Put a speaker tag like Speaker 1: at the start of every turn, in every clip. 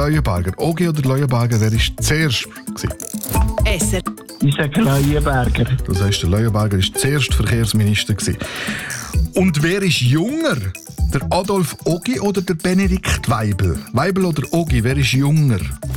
Speaker 1: Leuenberger. Ogi oder Leuenberger, wer war zuerst?
Speaker 2: SRF.
Speaker 3: Ich sage Leuenberger.
Speaker 1: Du sagst, der Leuenberger war zuerst Verkehrsminister. Und wer ist jünger? Der Adolf Ogi oder der Benedikt Weibel? Weibel oder Ogi, wer ist jünger?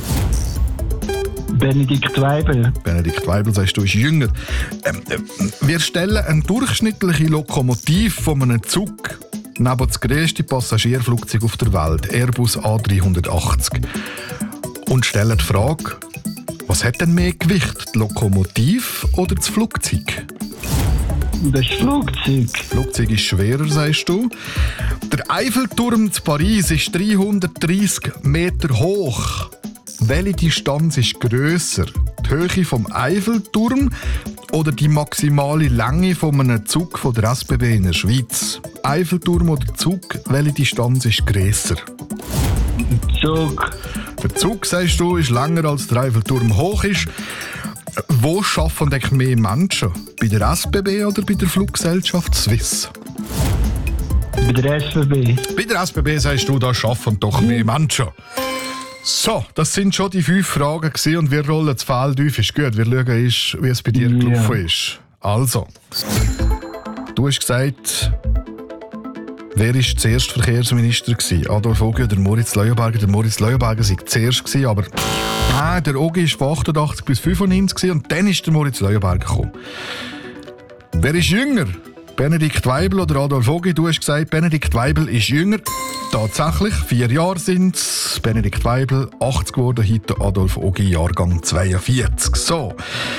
Speaker 3: Benedikt Weibel.
Speaker 1: Benedikt Weibel, sagst du, ist jünger. Wir stellen eine durchschnittliche Lokomotive von einem Zug neben das grösste Passagierflugzeug auf der Welt, Airbus A380. Und stellen die Frage, was hat denn mehr Gewicht, die Lokomotive oder das Flugzeug?
Speaker 3: Das Flugzeug.
Speaker 1: Das Flugzeug ist schwerer, sagst du. Der Eiffelturm zu Paris ist 330 Meter hoch. Welche Distanz ist grösser? Die Höhe vom Eiffelturm oder die maximale Länge von einem Zug von der SBB in der Schweiz? Eiffelturm oder Zug, welche Distanz ist grösser?
Speaker 3: Zug.
Speaker 1: Der Zug, sagst du, ist länger als der Eiffelturm hoch ist. Wo arbeiten eigentlich mehr Menschen? Bei der SBB oder bei der Fluggesellschaft Swiss?
Speaker 3: Bei der SBB.
Speaker 1: Bei der SBB, sagst du, da arbeiten doch mehr Menschen. So, das sind schon die 5 Fragen gewesen und wir rollen das Feld auf. Ist gut, wir schauen, wie es bei dir gelaufen ist. Also, du hast gesagt, wer war zuerst Verkehrsminister gewesen? Adolf Ogi oder Moritz Leuenberger? Der Moritz Leuenberger war zuerst gewesen, aber der Ogi war von 88 bis 95 und dann ist der Moritz Leuenberger gekommen. Wer ist jünger? Benedikt Weibel oder Adolf Ogi? Du hast gesagt, Benedikt Weibel ist jünger. Tatsächlich, 4 Jahre sind es. Benedikt Weibel, 80 geworden, heute Adolf Ogi, Jahrgang 42. So.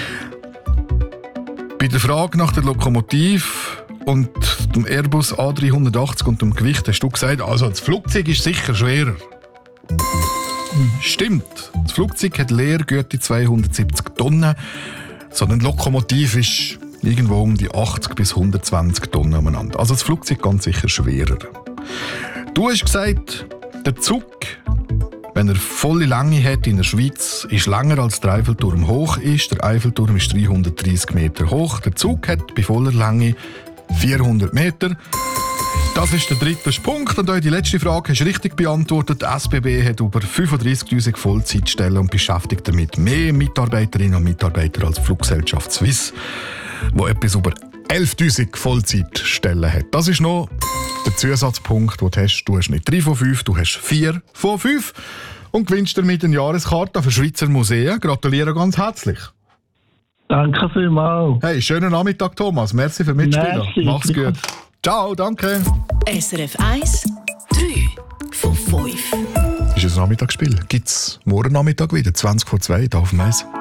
Speaker 1: Bei der Frage nach der Lokomotive und dem Airbus A380 und dem Gewicht hast du gesagt, also das Flugzeug ist sicher schwerer. Stimmt. Das Flugzeug hat Leergüte 270 Tonnen. So eine Lokomotive ist irgendwo um die 80 bis 120 Tonnen umeinander. Also das Flugzeug ganz sicher schwerer. Du hast gesagt, der Zug, wenn er volle Länge hat in der Schweiz, ist länger als der Eiffelturm hoch ist. Der Eiffelturm ist 330 Meter hoch. Der Zug hat bei voller Länge 400 Meter. Das ist der dritte Punkt. Und die letzte Frage hast du richtig beantwortet. Die SBB hat über 35'000 Vollzeitstellen und beschäftigt damit mehr Mitarbeiterinnen und Mitarbeiter als die Fluggesellschaft Swiss, wo etwas über 11'000 Vollzeitstellen hat. Das ist noch der Zusatzpunkt, den du hast. Du hast nicht 3 von 5, du hast 4 von 5 und gewinnst damit eine Jahreskarte für Schweizer Museen. Gratuliere ganz herzlich.
Speaker 3: Danke vielmals.
Speaker 1: Hey, schönen Nachmittag, Thomas. Merci für Mitspielen.
Speaker 3: Merci.
Speaker 1: Mach's gut. Ciao, danke.
Speaker 2: SRF 1, 3 von 5.
Speaker 1: Das ist ein Nachmittagsspiel. Gibt's morgen Nachmittag wieder, 20 vor 2, hier auf dem Eis.